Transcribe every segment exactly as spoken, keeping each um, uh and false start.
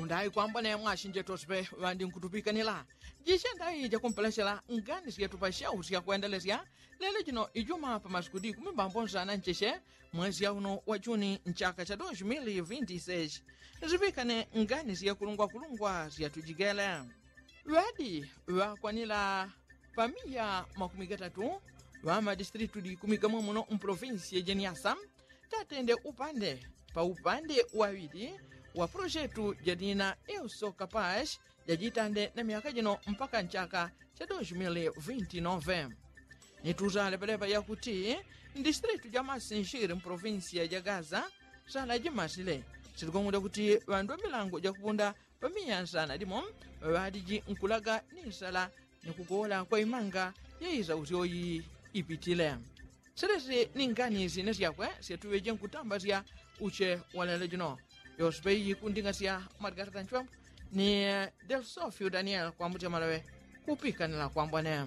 ndayi kwamba ne mwashinje tospe wandi nkutupikanila jisha ndayi jakumpeleshela ngani siya tupasha usiya kuendelezya lele jino ijuma pa maskudi kumimba mbonzana ncheshe mwezi ya uno wa Juni nchaka cha dois mil e vinte e seis zipikane ngani siya kulungwa kulungwa siya tujigele wadi wakwanila familia makumi gatatu wa madistritu di kumigamwe muno mprovinsi ya Jeniasa tatende upande pa upande wawidi wa projetu jadina Eu Sou Capaz jajitande na miaka jino mpaka nchaka cha dois mil e vinte e nove nituza lepelepa ya kuti distritu ja Masinjiri mprovinsia ya Gaza sala jimasile silikonguda kuti wandu milango jakupunda pamiyansana dimo wadiji nkulaga nisala nikukola kwa imanga yaiza uzioyi ipitile seresi ninganizi nesiyakwe setuweje nkutambazya uche walele jino yospeyi kundingasya Margarita Nchwambu ni Del Sofio Daniel kwa mbuja malawe kupikanila kwa mbwane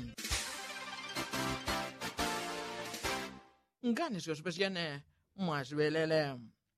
ngani siyospesiyane mwaziwelele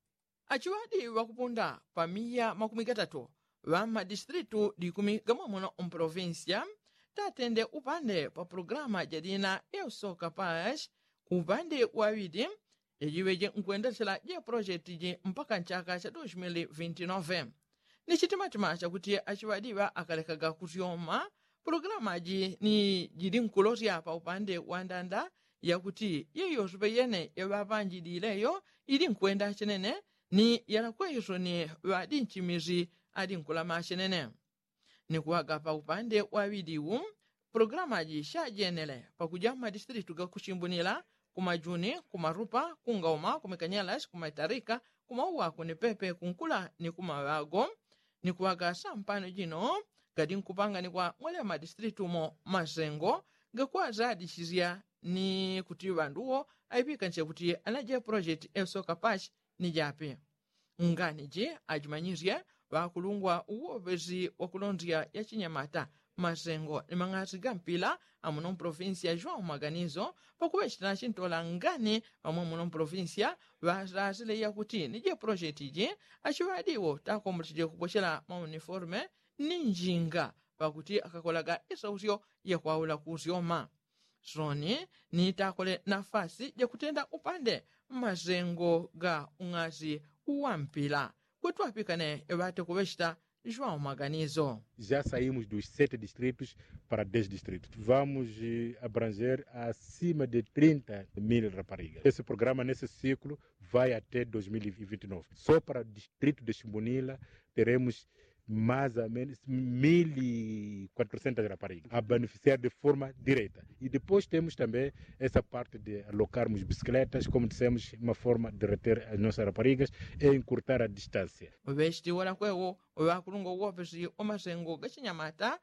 achiwadi wakupunda pamiya makumi gatatu wa madistritu di kumi gamwe muno mprovinsia tatende upande pa programa jadina Eu Sou Capaz upande wawidi ejiweje nkuendesela je project ji mpaka nchaka cha dois mil e vinte e nove ni chitimatima chakuti achiwadiwa akalekaga kusyoma programa ji ni jidi nkulosya pa upande wa ndanda yakuti yeyo supeyene yabapanjidileyo ili nkwenda chenene ni yalakweyo ni wadi nchimizi adi nkulama chenene ni kuwaga pa upande wa widiwu programa ji shajenele pa kujama distritu ga kushimbunila kumajuni kumarupa kungauma kumekanyalas kumaitarika kumauwa kunipepe kunkula ni kumawago ni kuwaga sampano jino gadi nkupanga ni kwa mwele madistritu mo mazengo gakwa zadi shizia ni kuti wanduwo aipika nche kuti anaje project Eu Sou Capaz ni japi ngani je ajimanyizye wakulungwa uwopezi wakulonzia ya Chinyamata mazengo ni mangati gampila amuno provinsia João Maganizo pakuwechita chintola ngani amwe muno provinsia wazazile ya kuti nije project je achiwadiwo takomutije kupochela mauniforme ninjinga pakuti akakolaga isausyo ya kwaula kuzyoma zoni ni takole nafasi ya kutenda upande mazengo ga ungazi uwampila kwetu apikane ebate kuwechita João Maganizo. Já saímos dos sete distritos para dez distritos. Vamos eh, abranger acima de trinta mil raparigas. Esse programa, nesse ciclo, vai até dois mil e vinte e nove. Só para o distrito de Chimbunila, teremos mais ou menos mil e quatrocentas raparigas a beneficiar de forma direta. E depois temos também essa parte de alocarmos bicicletas, como dissemos, uma forma de reter as nossas raparigas e encurtar a distância. Westi wala kwewo wakulungo wopesi omazengo gachinyamata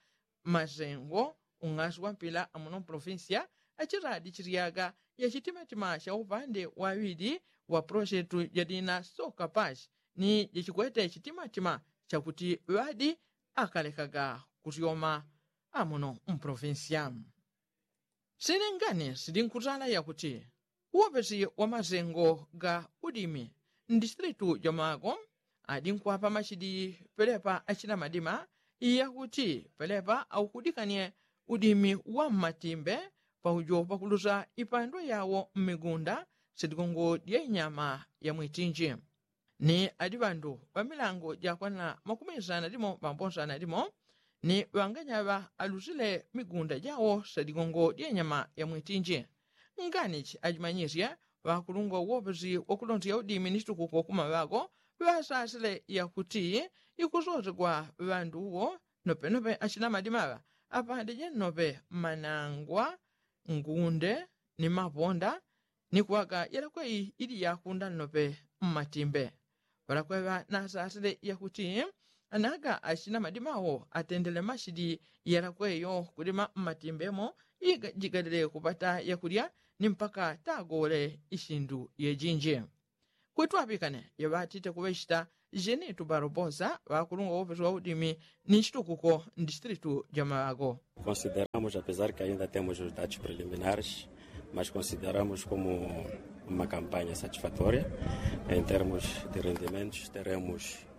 mazengo ungaswa mpila amuno provinsia achiradi chiriaga ya chitimatima cha upande wawidi wa projetu jadina Sou Capaz ni yachikwete chitimatima chakuti wadi akalekaga kusyoma amuno mprovinsia sinengane sidinkutala yakuti uwopesi wa mazengo ga udimi ndistritu jamago adinkwapa machidi pelepa achina madima yakuti pelepa aukudikanie udimi wa matimbe paujo pakuluza ipando yawo mmigunda sidikongo dya inyama ya mwitinji ni adibandu bamilango jakwana makumizana dimo bambonsana dimo ni wanganyaba aluzile migunda jawo sadigongo dyenyama ya mwitinji nganichi ajimanyizya wakulungwa wopezi wakulonzi udimi nisitukuko kumawago wasasile yakuti ikuzoze kwa wanduwo nopenope achina madimaba apande jenope manangwa ngunde ni maponda ni kuwaga yalakwei ili yakunda nope mmatimbe walakweva nasasile yakuti anaga achina madimawo atendele mashidi yalakweyo kulima mmatimbemo jigadile kupata yakulya ni mpaka tagole ishindu yejinje kwetu apikane yabatite kuwechita Genitu Barbosa wakulunga wopesi wa udimi ni chitukuko distritu jamago. Consideramos, apesar que ainda temos os dados preliminares, mas consideramos como uma campanha satisfatória. Em termos de rendimentos, teremos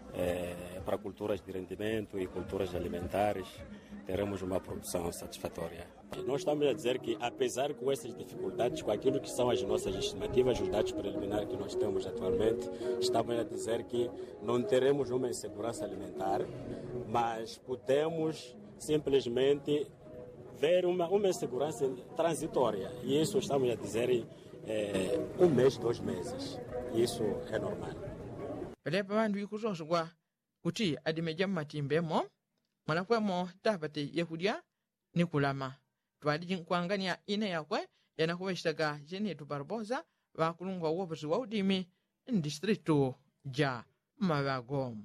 eh, para culturas de rendimento e culturas alimentares, teremos uma produção satisfatória. Nós estamos a dizer que, apesar com essas dificuldades, com aquilo que são as nossas estimativas, os dados preliminares que nós temos atualmente, estamos a dizer que não teremos uma insegurança alimentar, mas podemos simplesmente ver uma, uma insegurança transitória. E isso estamos a dizer em é, um mês, dois meses. Isso é normal. Pelepa vandu ikusosugwa kuti adimeja matimbemo mwanakwemo tapate yakudia ni kulama twadi kwangania ine yakwe yanakuweshtaga Jenetu Barbosa vakulungwa woposi wa udimi ndistritu ja Mavago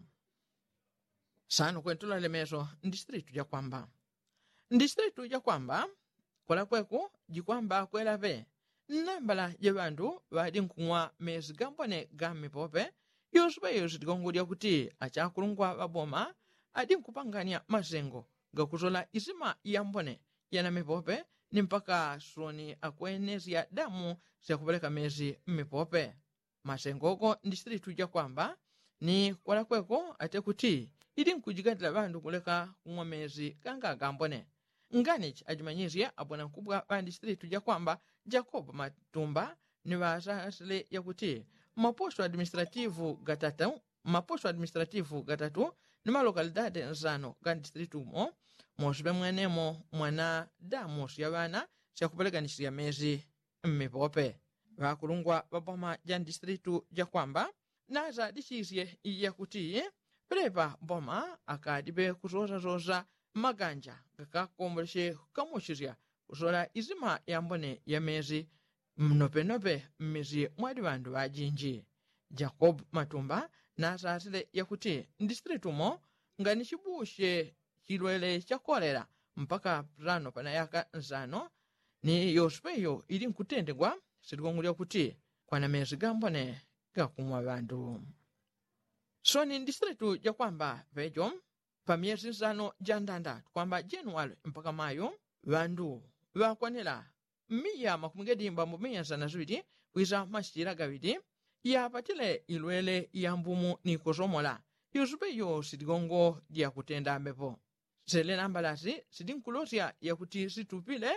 sano kwentula lemeso ndistritu ja kwamba ndistritu ja kwamba kola kweku jikwamba kwelave nambala ya bandu vadi nkuwa mezi gambone gamipope yosupe yosu tikongolya kuti achakulungwa baboma adi nkupangania mazengo gakuzola izima yambone yana mipope ni mpaka soni akuenezya damu zakupeleka mezi mipope masengoko ndistritu ja kwamba ni kwala kweko ate kuti idi nkujikatila bandu kuleka kumwa mezi ganga gambone nganichi ajimanyizya abwana nkubwa ba distritu ja kwamba Jacob Matumba ni wazasile ya kuti maposto administrativu gatatu maposto administrativu gatatu ni malokalidade nzano ga distritu mo mosibe mwenemo mwana damu siyabana siakupeleka nisiya mezi mipope vakulungwa baboma ja distritu ja kwamba naza dichisye ya kuti perepa boma akadibe kuzoza-zoza maganja gakakomboleshe kamushirya kuzola izima yambone ya mezi mnope-nope mmezi mwadi bandu bajinji Jacob Matumba nasasile yakuti ndistritu mo nga nichibushe chilwele cha kolera mpaka prano panayaka nzano ni yosupeyo ili nkutendegwa sitikongolya kuti kwana mezi gambone gakumwa bandu soni ndistritu ja kwamba vejo pa myezi nzano ja ndanda kwamba Januari mpaka Mayu bandu vakwanira miya makumi gedimba mu miya nzana ziwiri kwiza machitira gawiri yapatile ilwele ya mbumu ni kuzomola yosupeyo sitikongo dia kutenda mbepo zele nambalazi sitinkulosya yakuti situpile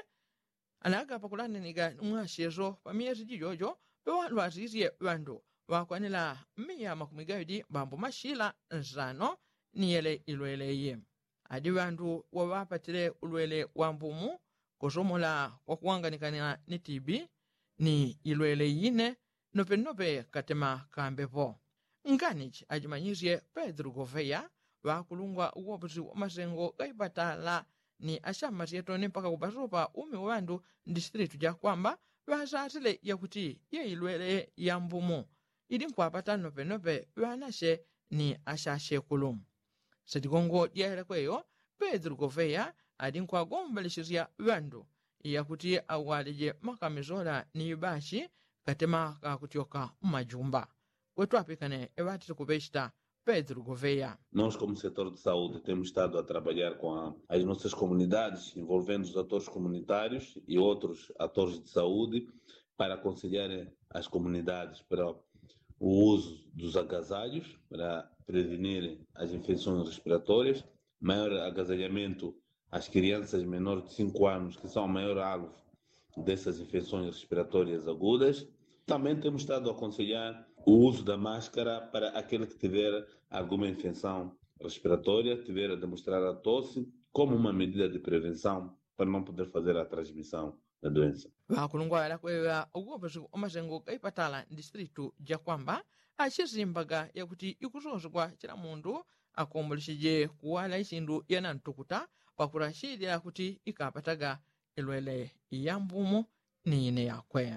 anaga pakulaneniga mwashezo pa myezi jijojo pewandu azizye bandu wakwanira miya makumi gawiri bambu mashila nzano niyele ilweleye adi bandu wawapatile ulwele wa mbumu kuzomola kwa kuwanganikana ni T B ni ilwele yine nope-nope katema kambepo nganichi ajimanyizye Pedro Gouveia vakulungwa uwoposi wa mazengo gaipatala ni ashamaziyetoni mpaka kupasopa umi wa bandu distritu ja kwamba vasatile yakuti ye ilwele ya mbumu ili nkwapata nope-nope vanashe ni ashashekulu sitikongo diahelekweyo Pedro Gouveia adi nkwagombalishizya bandu yakuti awalije makamizola ni bashi katema kakutyoka majumba kwetu apikane evatile kupesta Pedro Gouveia. Nós, como setor de saúde, temos estado a trabalhar com a, as nossas comunidades, envolvendo os atores comunitários e outros atores de saúde, para aconselhar as comunidades para o uso dos agasalhos, para prevenir as infecções respiratórias, maior agasalhamento às crianças menores de cinco anos, que são o maior alvo dessas infecções respiratórias agudas. Também temos estado a aconselhar o uso da máscara para aquele que tiver alguma infecção respiratória, tiver a demonstrar a tosse, como uma medida de prevenção para não poder fazer a transmissão da doença. vakulungwa alakwewa uwoposi wa mazengo gaipatala distritu ja kwamba achizimbaga yakuti ikuzozwa chila mundu akombolesheje kuwala isindu yanantukuta pakurashidira kuti ikapataga ilwele ya mbumu ni ine yakwe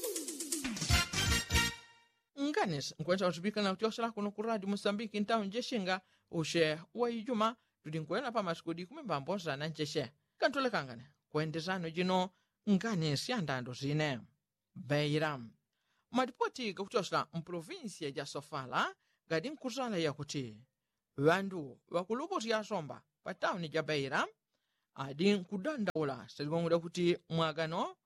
nganis nkwenza usibikana kutiosala kuno ku Radio Mozambique ntawo njeshinga ushe wa ijuma tudinkwena pa masikudi kumimbambo zana njeshe kantole kangane kuendezano jino nganis yandando zine Beira matipoti kakutiosala mprovinsia ja Sofala gadi nkuzala yakuti vandu vakuluposi ya somba pa tauni ja Beira adi nkudandaula sitikongoda kuti mwagano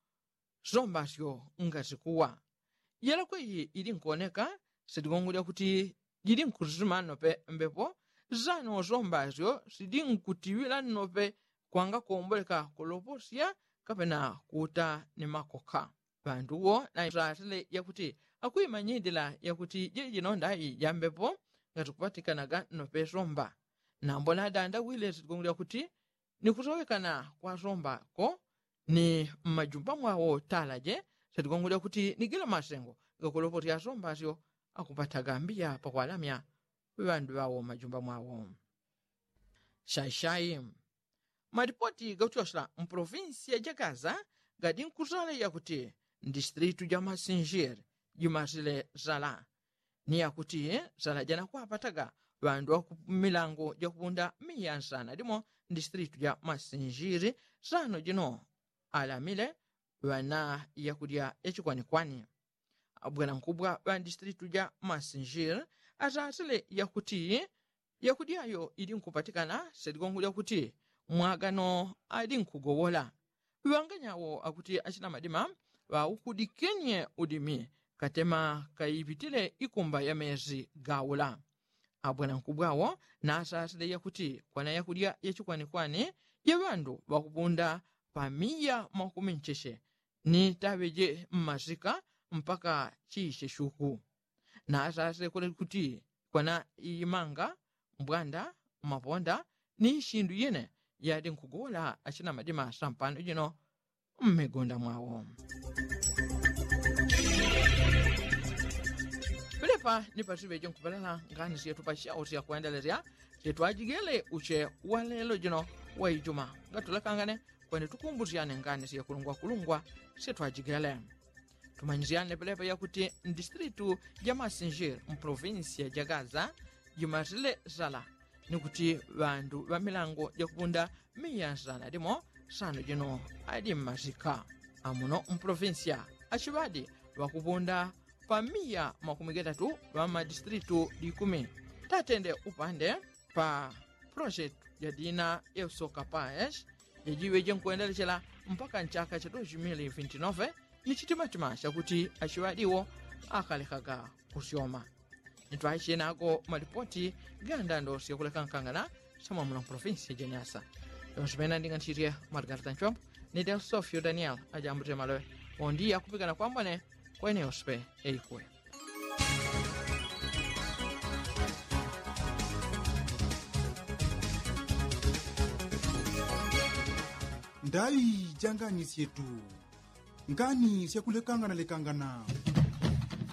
zombasyo ngazikuwa yalakweyi ili nkuoneka sitikongolya kuti jidi nkuzima nope mbepo zano zombazyo sidi nkutiwila nope kwanga kuomboleka kuloposia kapena kuta ni makoka banduwo na ratile yakuti akuimanyidila yakuti jiji nondai yambepo ngatukupatikanaga nope zomba na mbona danda wile zikongulya kuti ni kutowekana kwa zomba ko ni majumba mwawo talaje zikongulya kuti ni gila masengo gakulopoti ya zomba zyo akupataga mbia pakwalamya bandu bawo majumba mwawo shaishai maripoti gauchosla mprovinsia ya Gaza gadi nkuzala yakuti distritu ya Masinjir jumazile zala ni yakuti zala jana kuapataga bandu wa milango ya kupunda miyansana dimo distritu ya Masinjiri zano jino alamile wana yakudia echikwanikwani abwana nkubwa wa distritu ya Masinjiri azazile yakuti yakudiayo ili nkupatikana sedigongu yakuti mwagano adi nkugowola wiwanganyawo akuti achina madima wa ukudikenye udimi katema kaipitile ikumba ya mezi gawula abwana nkubwawo na asasile yakuti kwana yakudia yachikwanikwane ya bandu wakupunda pamiya makumi ncheshe ni taweje mmazika mpaka chiishe shuku na asasile kule kuti kwana imanga mbwanda maponda ni shindu yene yadi nkugola achina madima sampano jino mmegonda mwawo Pilepa nipa sibeje nkupalala ngani siyetu pashia oti ya kuendelezea yetu ajigele uche walelo jino wa ijuma gatulakangane kwene tukumbuziane ngani siya kulungwa kulungwa siyetu ajigele tumanyiziane pilepa ya kuti distritu ya Masinjir mprovinsia ya Gaza jumazile zala nikuti bandu bamilango ya kupunda miyansana dimo sano jino adi mazika amuno mprovinsia achibadi wakupunda pamiya makumi getatu wa madistritu dikumi tatende upande pa project ya dina eusoka paes yajiwe jenkuendelechela mpaka nchaka cha elfu mbili na ishirini na tisa ni chitima chakuti achibadiwo akalekaga kusyoma nitwaishe nako malipoti gandando siyakuleka nkangana sama muna provinsi ya Nyasa yonsipena ndinga nchirie Margarita Nchomp ni Del Sofio Daniel ajambute malowe ondi ya kupigana kwa mbane kwa eneo spe eikwe ndai jangani sietu ngani siyakulekangana lekangana